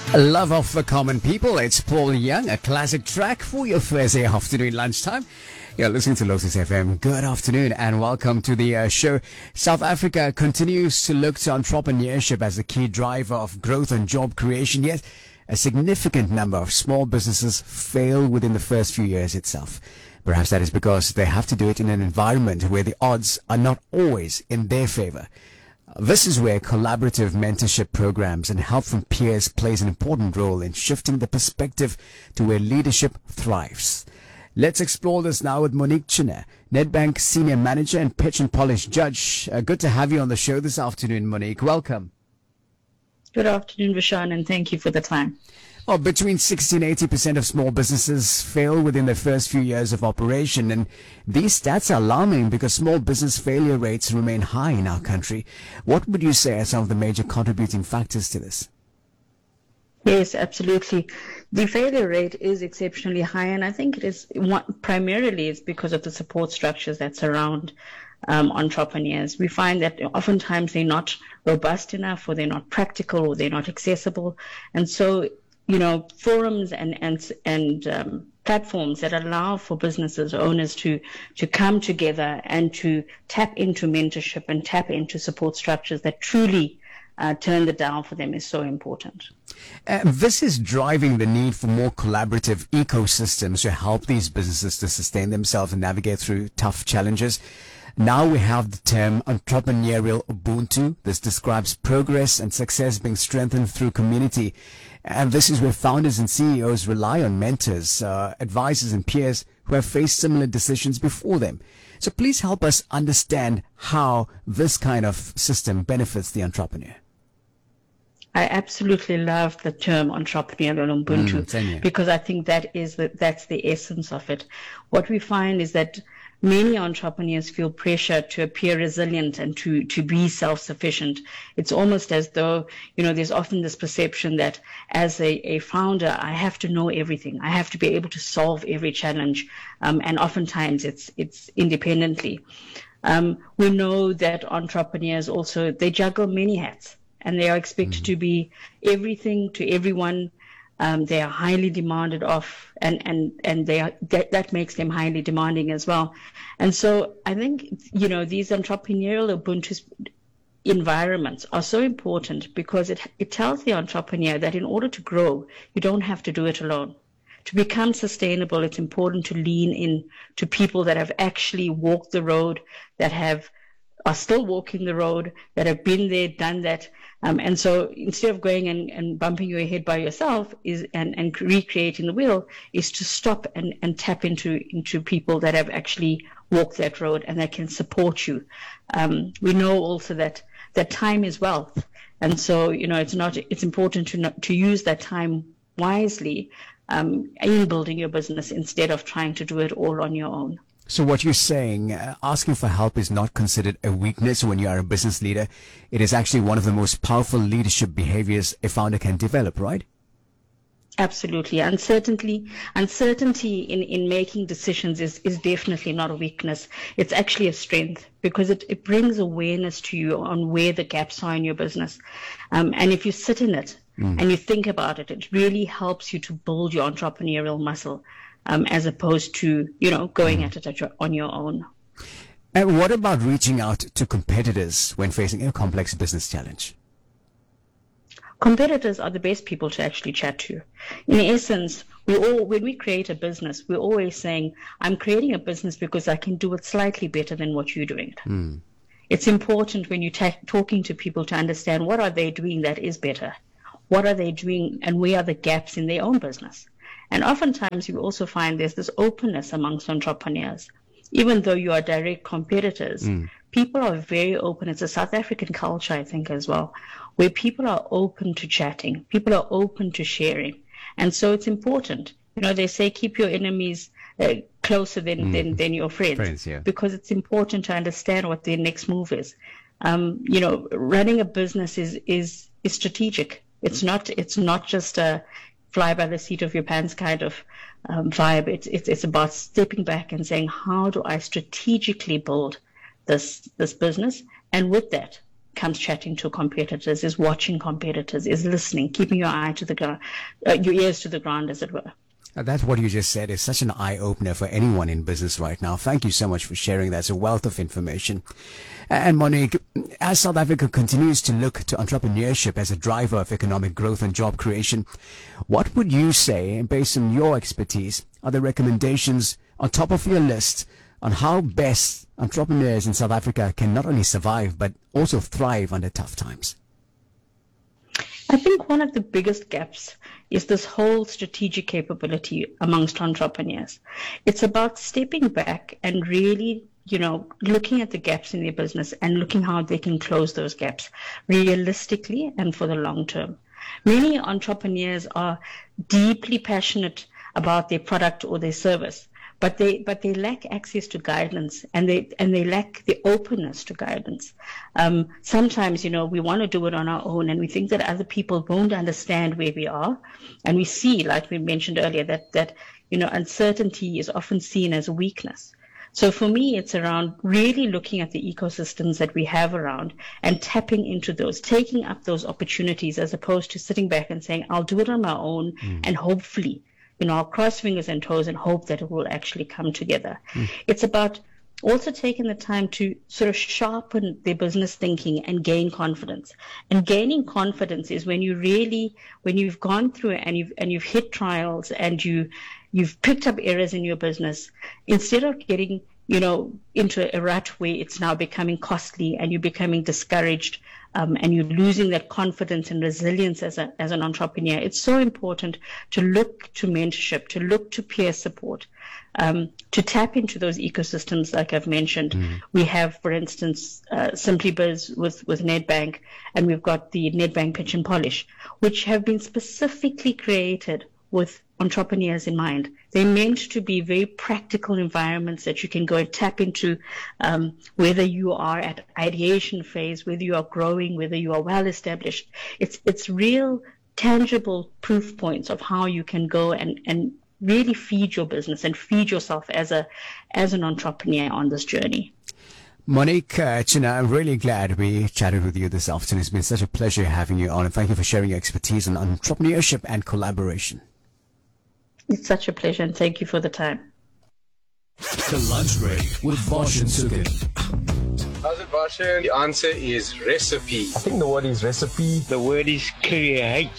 Love of the Common People. It's Paul Young, a classic track for your Thursday afternoon lunchtime. You're listening to Lotus FM. Good afternoon and welcome to the show. South Africa continues to look to entrepreneurship as a key driver of growth and job creation, yet a significant number of small businesses fail within the first few years itself. Perhaps that is because they have to do it in an environment where the odds are not always in their favor. This is where collaborative mentorship programs and help from peers plays an important role in shifting the perspective to where leadership thrives. Let's explore this now with Monique Chiner, Nedbank Senior Manager and Pitch and Polish Judge. Good to have you on the show this afternoon, Monique. Welcome. Good afternoon, Rashan, and thank you for the time. Well, between 60 and 80% of small businesses fail within their first few years of operation. And these stats are alarming because small business failure rates remain high in our country. What would you say are some of the major contributing factors to this? Yes, absolutely. The failure rate is exceptionally high, and I think it is primarily it's because of the support structures that surround entrepreneurs. We find that oftentimes they're not robust enough, or they're not practical, or they're not accessible. And so forums and platforms that allow for businesses, owners to come together and to tap into mentorship and tap into support structures that truly turn the dial for them is so important. This is driving the need for more collaborative ecosystems to help these businesses to sustain themselves and navigate through tough challenges. Now we have the term entrepreneurial Ubuntu. This describes progress and success being strengthened through community. And this is where founders and CEOs rely on mentors, advisors and peers who have faced similar decisions before them. So please help us understand how this kind of system benefits the entrepreneur. I absolutely love the term entrepreneurial Ubuntu because I think that's the essence of it. What we find is that many entrepreneurs feel pressure to appear resilient and to be self-sufficient. It's almost as though, there's often this perception that as a founder, I have to know everything. I have to be able to solve every challenge. And oftentimes it's independently. We know that entrepreneurs also, they juggle many hats and they are expected to be everything to everyone. They are highly demanded of, and that makes them highly demanding as well. And so I think, these entrepreneurial Ubuntu environments are so important because it tells the entrepreneur that in order to grow, you don't have to do it alone. To become sustainable, it's important to lean in to people that have actually walked the road, that are still walking the road, that have been there, done that. And so instead of going and bumping your head by yourself and recreating the wheel, is to stop and tap into people that have actually walked that road and that can support you. We know also that time is wealth. And so, it's important to use that time wisely in building your business instead of trying to do it all on your own. So what you're saying, asking for help is not considered a weakness when you are a business leader. It is actually one of the most powerful leadership behaviors a founder can develop, right? Absolutely. Uncertainty in making decisions is definitely not a weakness. It's actually a strength because it brings awareness to you on where the gaps are in your business. And if you sit in it and you think about it, it really helps you to build your entrepreneurial muscle. As opposed to, going at it on your own. And what about reaching out to competitors when facing a complex business challenge? Competitors are the best people to actually chat to. In essence, when we create a business, we're always saying, I'm creating a business because I can do it slightly better than what you're doing it. It's important when you're talking to people to understand what are they doing that is better? What are they doing and where are the gaps in their own business? And oftentimes you also find there's this openness amongst entrepreneurs. Even though you are direct competitors, people are very open. It's a South African culture, I think, as well, where people are open to chatting. People are open to sharing. And so it's important. They say keep your enemies closer than your friends yeah. Because it's important to understand what their next move is. Running a business is strategic. It's not just a fly by the seat of your pants kind of vibe. It's about stepping back and saying, how do I strategically build this business? And with that, comes chatting to competitors, is watching competitors, is listening, keeping your eye to the ground, your ears to the ground, as it were. That's what you just said is such an eye-opener for anyone in business right now. Thank you so much for sharing that. It's a wealth of information. And Monique, as South Africa continues to look to entrepreneurship as a driver of economic growth and job creation, what would you say, based on your expertise, are the recommendations on top of your list on how best entrepreneurs in South Africa can not only survive but also thrive under tough times? I think one of the biggest gaps is this whole strategic capability amongst entrepreneurs. It's about stepping back and really, looking at the gaps in their business and looking how they can close those gaps realistically and for the long term. Many entrepreneurs are deeply passionate about their product or their service, but they lack access to guidance, and they lack the openness to guidance. Sometimes, we want to do it on our own, and we think that other people won't understand where we are. And we see, like we mentioned earlier, that uncertainty is often seen as a weakness. So for me, it's around really looking at the ecosystems that we have around and tapping into those, taking up those opportunities, as opposed to sitting back and saying, I'll do it on my own, and hopefully, I'll cross fingers and toes and hope that it will actually come together. It's about also taking the time to sort of sharpen their business thinking and gain confidence. And gaining confidence is when you've gone through it and you've hit trials and you've picked up errors in your business, instead of getting into a rut where it's now becoming costly and you're becoming discouraged, and you're losing that confidence and resilience as an entrepreneur. It's so important to look to mentorship, to look to peer support, to tap into those ecosystems like I've mentioned. We have, for instance, SimplyBiz with Nedbank, and we've got the Nedbank Pitch and Polish, which have been specifically created with entrepreneurs in mind. They're meant to be very practical environments that you can go and tap into, whether you are at ideation phase, whether you are growing, whether you are well established. It's real tangible proof points of how you can go and really feed your business and feed yourself as an entrepreneur on this journey. Monique China, I'm really glad we chatted with you this afternoon. It's been such a pleasure having you on, and thank you for sharing your expertise on entrepreneurship and collaboration. It's such a pleasure, and thank you for the time. The Lunch Break with Bosch and Sugan. How's it, Barsha? The answer is recipe. I think the word is recipe. The word is create.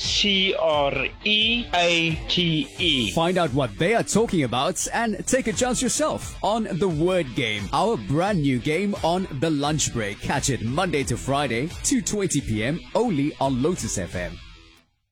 CREATE. Find out what they are talking about and take a chance yourself on The Word Game, our brand new game on The Lunch Break. Catch it Monday to Friday, 2:20 p.m. only on Lotus FM.